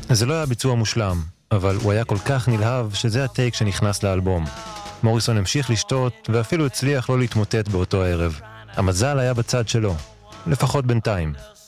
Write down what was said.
זה לא היה ביצוע מושלם, אבל הוא היה כל כך נלהב שזה הטייק שנכנס לאלבום. מוריסון המשיך לשתות ואפילו הצליח לא להתמוטט באותו הערב. המזל היה בצד שלו, לפחות בינתיים.